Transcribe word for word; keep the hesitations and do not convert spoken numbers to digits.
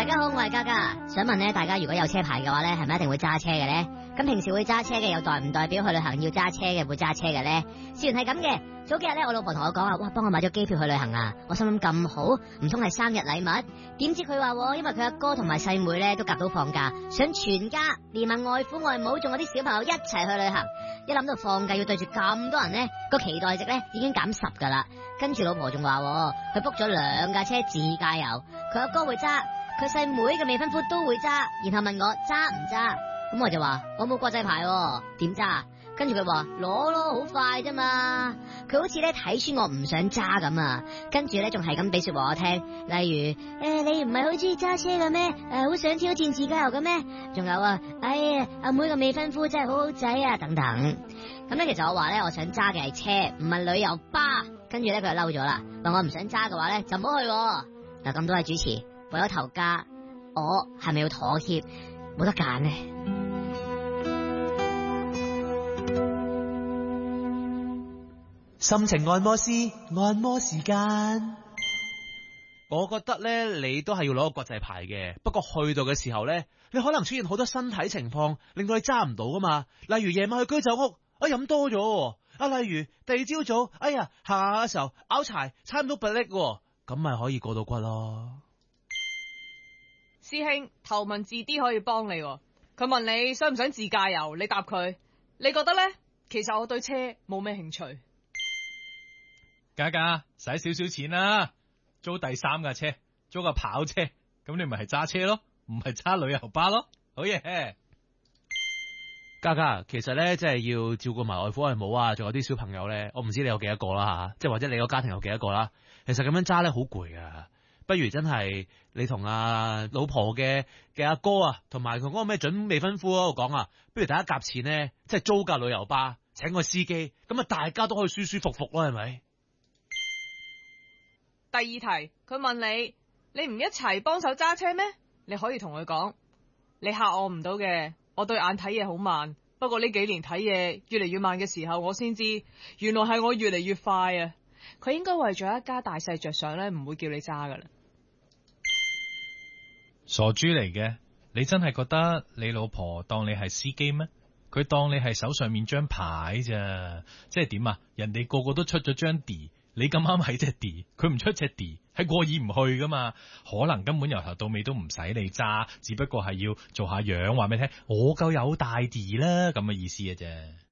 家好，我係嘉嘉，想問咧，大家如果有車牌嘅話咧，係咪一定會揸車嘅咧？咁平時會揸車嘅，又代唔代表去旅行要揸車嘅會揸車嘅咧？事緣係咁嘅，早幾日咧，我老婆同我講啊，哇，幫我買咗機票去旅行啊！我心諗咁好，唔通係生日禮物？點知佢話，因為佢阿哥同埋細妹咧都夾到放假，想全家連埋外父外母仲有啲小朋友一齊去旅行。一諗到放假要對住咁多人咧，個期待值咧已經減十噶啦。跟住老婆仲話，佢 book 咗兩架車自駕遊，佢阿哥會揸，佢細妹嘅未婚夫都會揸，然後問我揸唔揸？咁我就話我冇國際牌，點揸？跟住佢話攞咯，好快啫嘛。佢好似咧睇穿我唔想揸咁啊，跟住咧仲係咁俾說話我聽，例如誒、欸、你唔係好中意揸車嘅咩？誒好想挑戰自駕遊嘅咩？仲有啊，哎呀阿妹個未婚夫真係好好仔啊，等等。咁咧其實我話咧我想揸嘅係車，唔係旅遊巴。跟住咧佢就嬲咗啦，話我唔想揸嘅話咧就唔好去。嗱，咁多位主持為咗頭家，我係咪要妥協？冇得揀呢。 心情按摩師，按摩時間。 我覺得咧，你都係要攞個國際牌嘅。不過去到嘅時候咧，你可能出現好多身體情況，令到你揸唔到噶嘛。例如夜晚去居酒屋，啊飲多咗。啊，例如第二朝早，哎呀行下嘅時候拗柴，差唔多不力，咁咪可以過到骨咯。 師兄，頭文字 D 可以幫你。佢問你想唔想自駕遊，你答佢。你覺得咧？其實我對車冇咩興趣。 嘉嘉，使少少錢啦，租第三架車，租個跑車，咁你咪係揸車咯，唔係揸旅遊巴咯。好嘢。 嘉嘉，其實咧，即係要照顧埋外父外母啊，仲有啲小朋友咧，我唔知你有幾多個啦吓，即係或者你個家庭有幾多個啦。其實咁樣揸咧好攰噶，不如真係你同阿老婆嘅嘅阿哥啊，同埋同嗰個咩準未婚夫嗰度講啊，不如大家夾錢咧，即係租架旅遊巴，請個司機，咁啊大家都可以舒舒服服咯，係咪？ 第二題，佢問你，你唔一齊幫手揸車咩？你可以同佢講，你嚇我唔到嘅。我對眼睇嘢好慢，不過呢幾年睇嘢越嚟越慢嘅時候，我先知原來係我越嚟越快啊！佢應該為咗一家大細着想咧，唔會叫你揸噶啦。 傻豬嚟嘅，你真係覺得你老婆當你係司機咩？佢當你係手上面張牌咋？即係點啊？人哋個個都出咗張 D， 你咁啱係隻 D， 佢唔出隻 D， 係過意唔去噶嘛？可能根本由頭到尾都唔使你揸，只不過係要做下樣，話俾你聽，我夠有大 D 啦，咁嘅意思嘅啫。